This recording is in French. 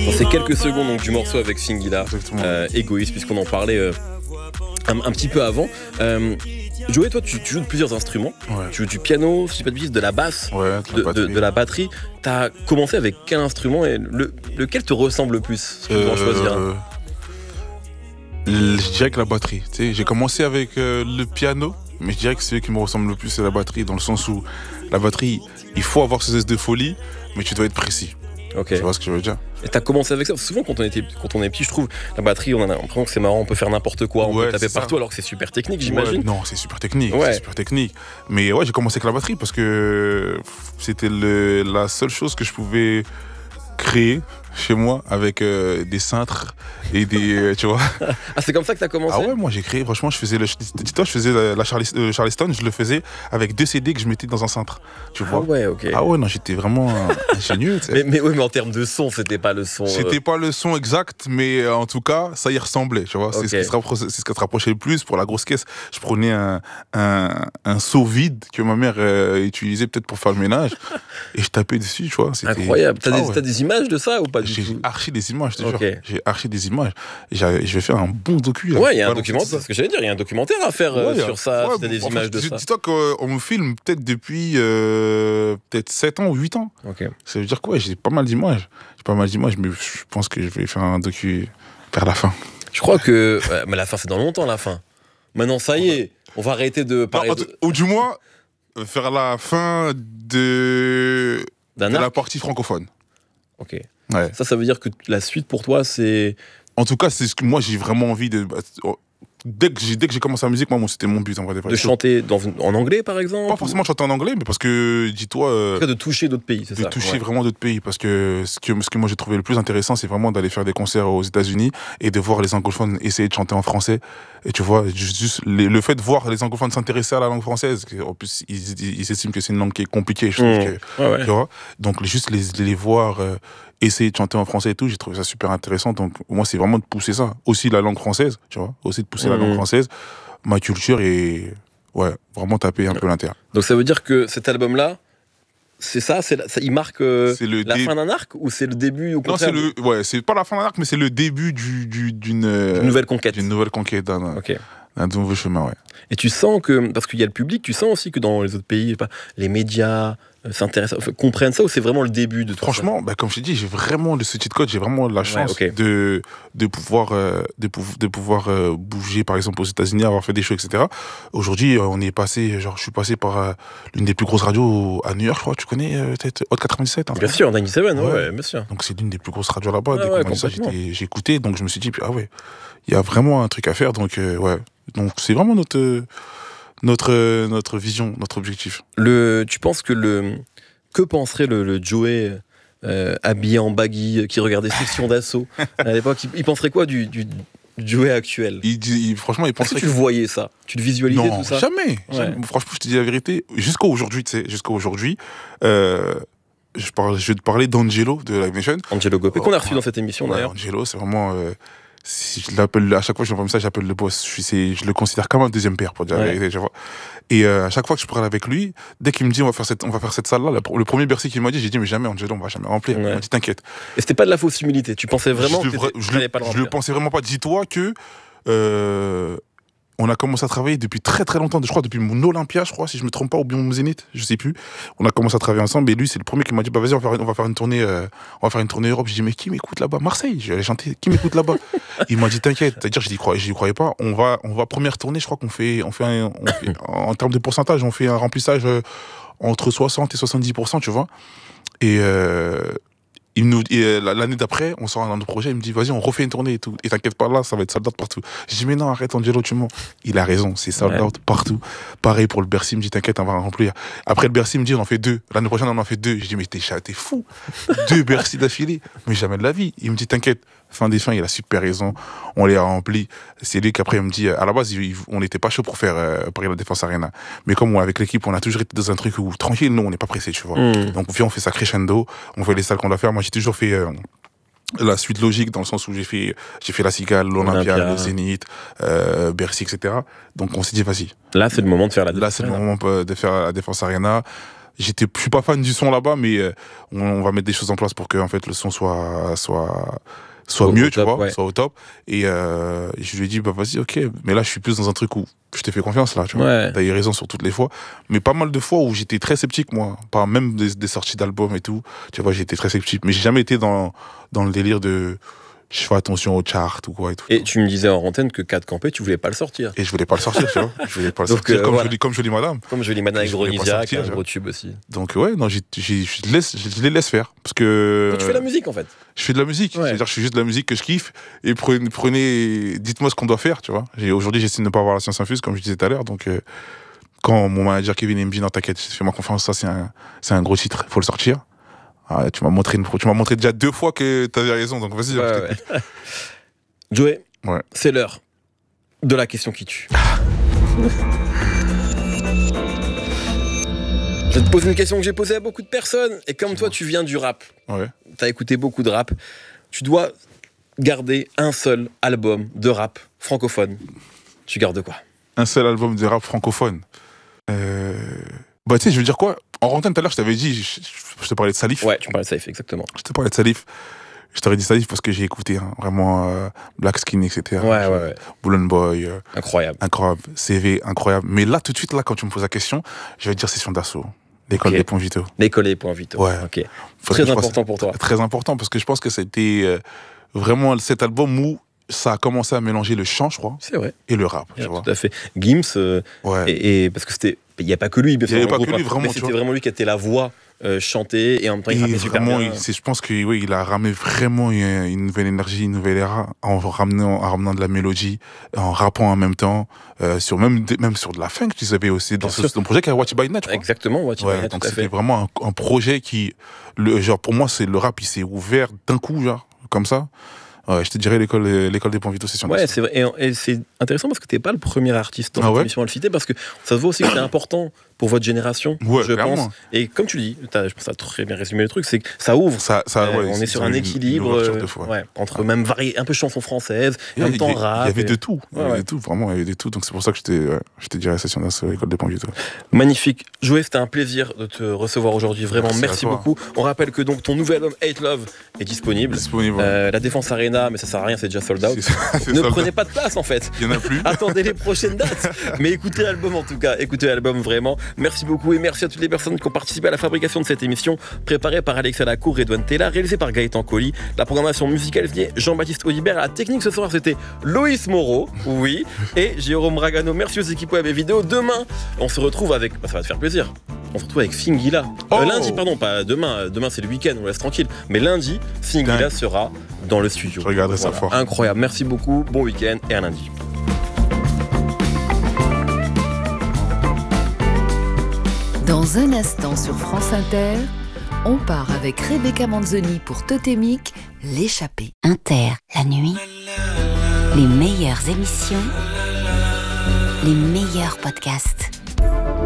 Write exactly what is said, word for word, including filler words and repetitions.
Dans ces quelques secondes donc, du morceau avec Singila, euh, Égoïste, puisqu'on en parlait euh, un, un petit peu avant. Euh, Joey, toi, tu, tu joues de plusieurs instruments. Ouais. Tu joues du piano, si je dis pas de bêtises, de la basse, ouais, de, de, de la batterie. T'as commencé avec quel instrument et le, lequel te ressemble le plus, si tu dois en choisir un? Je dirais que la batterie. Tu sais, j'ai commencé avec euh, le piano, mais je dirais que celui qui me ressemble le plus, c'est la batterie, dans le sens où la batterie, il faut avoir ce zeste de folie, mais tu dois être précis. Okay. Tu vois ce que je veux dire? Et t'as commencé avec ça? Souvent, quand on, était, quand on est petit, je trouve, la batterie, on a l'impression que c'est marrant, on peut faire n'importe quoi, on ouais, peut taper partout, alors que c'est super technique, j'imagine. Ouais, non, c'est super technique, ouais. c'est super technique. Mais ouais, j'ai commencé avec la batterie parce que c'était le, la seule chose que je pouvais créer chez moi avec euh, des cintres et des euh, tu vois. Ah, c'est comme ça que t'as commencé? Ah ouais, moi j'ai créé, franchement, je faisais le dis-toi, je faisais la, la Charlie, euh, Charleston, je le faisais avec deux C D que je mettais dans un cintre, tu vois. Ah ouais, ok. Ah ouais, non, j'étais vraiment ingénieux, tu sais. mais, mais ouais, mais en termes de son, c'était pas le son. C'était euh... pas le son exact, mais euh, en tout cas, ça y ressemblait, tu vois. Okay. C'est ce qui se rapprochait, c'est ce qui se rapprochait le plus pour la grosse caisse. Je prenais un un, un seau vide que ma mère euh, utilisait peut-être pour faire le ménage et je tapais dessus, tu vois. C'était incroyable. T'as, ah des, ouais. t'as des images de ça ou pas du J'ai tout? archi des images, je te okay. jure. J'ai archi des images. J'ai, je vais faire un bon docu. Ouais, il y a un documentaire, c'est ce que j'allais dire. Il y a un documentaire à faire ouais, euh, sur ça. Ouais, si t'as des images fait, de ça. Dis-toi qu'on me filme peut-être depuis euh, peut-être sept ans ou huit ans. Okay. Ça veut dire quoi? J'ai pas mal d'images. J'ai pas mal d'images, mais je pense que je vais faire un docu vers la fin. Je crois que. Ouais, mais la fin, c'est dans longtemps, la fin. Maintenant, ça y est, on va arrêter de parler. Non, de... Ou du moins, faire la fin de, de la partie francophone. Ok. Ouais. Ça, ça veut dire que la suite pour toi, c'est. En tout cas, c'est ce que moi j'ai vraiment envie de. Dès que j'ai, dès que j'ai commencé la musique, moi, c'était mon but en vrai. De chanter dans, en anglais, par exemple? Pas forcément de chanter en anglais, mais parce que, dis-toi. Euh, en tout cas, de toucher d'autres pays, c'est de ça? De toucher ouais. vraiment d'autres pays, parce que ce, que ce que moi j'ai trouvé le plus intéressant, c'est vraiment d'aller faire des concerts aux États-Unis et de voir les anglophones essayer de chanter en français. Et tu vois, juste les, le fait de voir les anglophones s'intéresser à la langue française, en plus, ils, ils, ils estiment que c'est une langue qui est compliquée, je trouve. Mmh. Que, ouais, ouais. Tu vois, donc, juste les, les voir. Euh, essayer de chanter en français et tout, j'ai trouvé ça super intéressant. Donc, moi, c'est vraiment de pousser ça. Aussi la langue française, tu vois. Aussi de pousser mmh. la langue française, ma culture et, ouais, vraiment taper un peu l'intérieur. Donc, ça veut dire que cet album-là, c'est ça, c'est la, ça il marque euh, le la dé... fin d'un arc ou c'est le début au contraire? Non, c'est le, ouais, c'est pas la fin d'un arc, mais c'est le début du, du, d'une, euh, nouvelle conquête. D'une nouvelle conquête, d'un, okay. d'un nouveau chemin, ouais. Et tu sens que, parce qu'il y a le public, tu sens aussi que dans les autres pays, les médias euh, s'intéressent, enfin, comprennent ça, ou c'est vraiment le début de tout Franchement, ça? Bah, comme je t'ai dit, j'ai vraiment, de ce titre code, j'ai vraiment la chance ouais, okay. de, de pouvoir, euh, de, de pouvoir euh, bouger, par exemple, aux États-Unis, avoir fait des shows, et cetera. Aujourd'hui, euh, on est passé, genre, je suis passé par euh, l'une des plus grosses radios à New York, je crois, tu connais, euh, peut-être Hot quatre-vingt-dix-sept. Hein, bien sûr, quatre-vingt-dix-sept, ouais, ouais. ouais, bien sûr. Donc, c'est l'une des plus grosses radios là-bas. Ah, dès ouais, qu'on ça, j'ai écouté, donc je me suis dit, ah ouais, il y a vraiment un truc à faire, donc, euh, ouais. Donc, c'est vraiment notre. Euh, Notre, notre vision, notre objectif. Le, tu penses que le. Que penserait le, le Joey euh, habillé en baggy qui regardait Section d'Assaut à l'époque? Il, il penserait quoi du, du, du Joey actuel? il, il, Franchement, il penserait. Est-ce que tu le voyais ça? Tu le visualisais non, tout ça? Jamais, ouais. jamais. Franchement, je te dis la vérité. Jusqu'à aujourd'hui, tu sais, jusqu'à aujourd'hui, euh, je, parle, je vais te parler d'Angelo de Live Nation. Angelo Gopé, oh, qu'on a reçu dans cette émission ouais, d'ailleurs. Angelo, c'est vraiment. Euh, Si je l'appelle, à chaque fois que je vois comme ça, j'appelle le boss. Je, suis, je le considère comme un deuxième père, pour dire la vérité, tu vois. Et euh, à chaque fois que je parle avec lui, dès qu'il me dit on va faire cette, on va faire cette salle-là, le premier Bercy qu'il m'a dit, j'ai dit mais jamais Angelo, on va jamais remplir. Ouais. Il m'a dit t'inquiète. Et c'était pas de la fausse humilité. Tu pensais vraiment je que le, je, le, pas le je le pensais vraiment pas. Dis-toi que euh, on a commencé à travailler depuis très très longtemps. Je crois depuis mon Olympia, je crois, si je me trompe pas, ou bien mon Zénith, je sais plus. On a commencé à travailler ensemble. Et lui, c'est le premier qui m'a dit bah vas-y, on va faire, on va faire une tournée, euh, on va faire une tournée Europe. Je dis mais qui m'écoute là-bas? Marseille. Je vais aller chanter. Qui m'écoute là-bas? Il m'a dit t'inquiète. C'est-à-dire, je n'y croyais, croyais pas. On va, on va première tournée. Je crois qu'on fait, on fait, un, on fait en termes de pourcentage, on fait un remplissage euh, entre soixante et soixante-dix pour cent, tu vois. Et euh, il nous, et l'année d'après, on sort un autre projet, il me dit, vas-y, on refait une tournée et tout. Et t'inquiète pas, là, ça va être sold out partout. Je dis, mais non, arrête, Angelo, tu mens. Il a raison, c'est sold out ouais. partout. Pareil pour le Bercy, il me dit, t'inquiète, on va remplir. Après le Bercy, il me dit, on en fait deux. L'année prochaine, on en fait deux. Je dis, mais t'es, t'es fou. Deux Bercy d'affilée. Mais jamais de la vie. Il me dit, t'inquiète. Fin des fins, il a super raison. On les a remplis. C'est lui qu'après, il me dit, à la base, il, on n'était pas chaud pour faire euh, Paris La Défense Arena. Mais comme avec l'équipe, on a toujours été dans un truc où, tranquille, nous, on n'est pas pressé, tu vois. Mm. Donc, viens, on fait ça crescendo. On fait les salles qu'on doit faire. Moi, j'ai toujours fait euh, la suite logique dans le sens où j'ai fait, j'ai fait la Cigale, l'Olympia, le Zénith, euh, Bercy, et cetera. Donc, on s'est dit, vas-y. Là, c'est le moment de faire la Défense Là, c'est le moment de faire la Défense Arena. j'étais, je suis pas fan du son là-bas, mais euh, on, on va mettre des choses en place pour que en fait le son soit soit soit Au- mieux, au tu top, vois, ouais. soit au top. Et euh, je lui ai dit, bah vas-y, ok. Mais là, je suis plus dans un truc où je t'ai fait confiance là, tu vois. Ouais. T'as eu raison sur toutes les fois, mais pas mal de fois où j'étais très sceptique, moi, pas même des, des sorties d'albums et tout. Tu vois, j'étais très sceptique, mais j'ai jamais été dans dans le délire de je fais attention aux charts ou quoi et tout. Et tu me disais en antenne que quatre campé, tu voulais pas le sortir. Et je voulais pas le sortir, tu vois. Je voulais pas le Donc, sortir euh, comme, voilà. je, comme Jolie Madame. Comme Jolie Madame avec Je voulais pas Gronisiac, sortir, un tu gros vois. tube aussi. Donc ouais, non, j'ai, j'ai, je, les laisse, je les laisse faire. Parce que... Toi, tu fais la musique en fait. Je fais de la musique. Ouais. C'est-à-dire, je fais juste de la musique que je kiffe. Et prenez, prenez dites-moi ce qu'on doit faire, tu vois. J'ai, aujourd'hui, j'essaie de ne pas avoir la science infuse, comme je disais tout à l'heure. Donc, euh, quand mon manager Kevin il me dit, non, t'inquiète, fais-moi confiance, ça, c'est un, c'est un gros titre, faut le sortir. Ah, tu m'as montré une, tu m'as montré déjà deux fois que t'avais raison, donc vas-y. Ouais, je ouais. t'écoute. Joey, Ouais. c'est l'heure de la question qui tue. Je vais te poser une question que j'ai posée à beaucoup de personnes. Et comme toi, tu viens du rap, Ouais. t'as écouté beaucoup de rap, tu dois garder un seul album de rap francophone. Tu gardes quoi? Un seul album de rap francophone. Euh... Bah, tu sais, je veux dire quoi? En rentrant tout à l'heure, je t'avais dit, je, je- je te parlais de Salif. Ouais, tu me parlais de Safe, exactement. Je te parlais de Salif. Je t'aurais dit Salif parce que j'ai écouté hein, vraiment euh, Black Skin, et cetera. Ouais, ouais, ouais. Bullen Boy, euh, Incroyable. incroyable. C V, incroyable. Mais là, tout de suite, là, quand tu me poses la question, je vais te dire Session d'Assaut. L'école Ok. des ponts vitaux. L'école des points vitaux. Ouais. Ok. Faut Très que je fasse- important pour toi. Très important parce que je pense que ça a été euh, vraiment cet album où ça a commencé à mélanger le chant, je crois, C'est vrai. et le rap. Yeah, tu vois. tout à fait. Gims, euh, Ouais. et, et- parce que c'était, il n'y a pas que lui, bien Il y sûr, avait dans le pas que groupe, lui, hein, vraiment, mais tu c'était vois. vraiment lui qui était la voix euh, chantée et en même temps il Et rappait super vraiment, bien. il- c'est- je pense que oui, il a ramené vraiment une, une nouvelle énergie, une nouvelle era, en ramenant, en ramenant de la mélodie, en rappant en même temps, euh, sur même, des- même sur de la funk, tu savais aussi dans Bien ce, sûr. ton projet qui a Watch It By Night, je crois. Exactement, ouais, tu Ouais, vois, donc tout à c'était fait. vraiment un, un projet qui, le, genre pour moi, c'est le rap, il s'est ouvert d'un coup, genre comme ça. Ouais, je te dirais l'école, l'école des ponts vitaux, c'est sûr. Ouais, c'est vrai. Et, et c'est intéressant parce que t'es pas le premier artiste dans Ah cette ouais émission à le citer parce que ça se voit aussi que c'est important pour votre génération, Ouais, je clairement. pense. Et comme tu dis, t'as- je pense que ça a très bien résumé le truc, c'est que ça ouvre. Ça, ça, Euh, ouais, on est c'est- sur c'est un une- équilibre une ouverture euh, de fou, ouais. ouais, entre même varié, un peu chanson française, Il en y, même temps il y- rap. il y avait et- de tout. Il y Ouais, avait ouais. de tout, vraiment, il y avait de tout. Donc c'est pour ça que je t'ai, ouais, je t'ai dit la session d'assaut, l'école des ponts vitaux. Magnifique. Joey, c'était un plaisir de te recevoir aujourd'hui. Vraiment, Merci à merci, toi. beaucoup. On rappelle que donc ton nouvel album Hate Love est disponible. Disponible. Euh, la Défense Arena, mais ça sert à rien, c'est déjà sold out. C'est- c'est Ne ça. prenez pas de place en fait. Il y en a plus. Attendez les prochaines dates. Mais écoutez l'album en tout cas. Écoutez l'album vraiment. Merci beaucoup et merci à toutes les personnes qui ont participé à la fabrication de cette émission. Préparée par Alexia Lacour et Edouane Tella. Réalisée par Gaëtan Colli. La programmation musicale signée Jean-Baptiste Audibert. La technique ce soir c'était Loïs Moreau. Oui. Et Jérôme Bragano. Merci aux équipes web et vidéo. Demain, on se retrouve avec. Bah, ça va te faire plaisir. On se retrouve avec Fingila. Oh Euh, lundi, pardon, pas demain. Demain c'est le week-end, on laisse tranquille. Mais lundi, Fingila Dingue. sera dans le studio. Je regarderai ça Voilà. fort. Incroyable. Merci beaucoup. Bon week-end et à lundi. Dans un instant sur France Inter, on part avec Rebecca Manzoni pour Totémique, l'échappée. Inter, la nuit, les meilleures émissions, les meilleurs podcasts.